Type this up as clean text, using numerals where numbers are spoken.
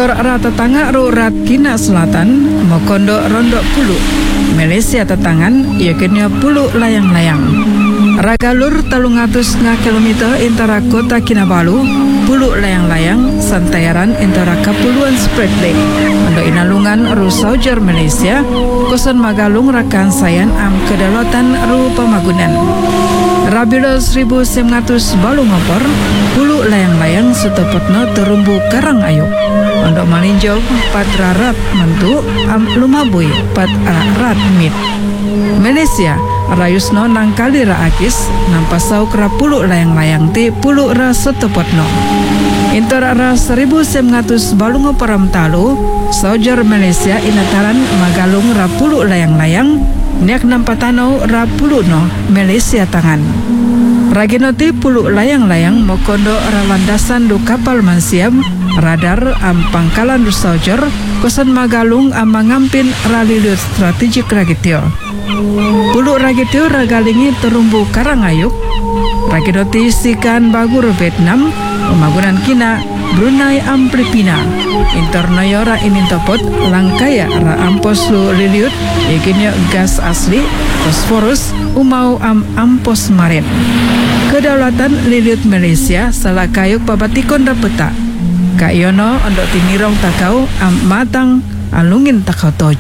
Intor rata tangga rurat Kina Selatan Mokondo Rondo Pulu Malaysia tetangan yakinnya pulu layang-layang Ragalur 300 kilometer intara kota Kinabalu pulu layang-layang santayaran intara kapuluan Spread Lake untuk inalungan ru Saujar Malaysia kosan magalung rakan sayan am kedalatan ru pamagunan Rabilo 1900 balu ngopor pulu layang-layang setepatno terumbu karang ayuk untuk malinjau 4 rarat mentu am lumabui 4 rarat mit Malaysia rayusno nangkali raakis nampasau kera pulu layang-layang ti pulu ra setepatno Intora ra 1900 balu ngoporam talu Saujar Malaysia inataran magalung ra pulu layang-layang niak nampatano ra pulu no Malaysia tangan Raginoti pulu layang-layang mokondo ra landasan du kapal mansiam radar am pangkalan du Saujar kosan magalung am mangampin ralilut strategik ragitio pulu ragitio ragalingi terumbu karangayuk Raginoti sikan bagur Vietnam pemagunan Kina Brunei am Filipina Internoyora inintopot langkaya ra ampos lu liliut yakinnya gas asli fosforus umau am ampos marin kedaulatan liliut Malaysia salah kayuk pabatikon dapeta kayono ondok tinirong takau am matang alungin takau tojo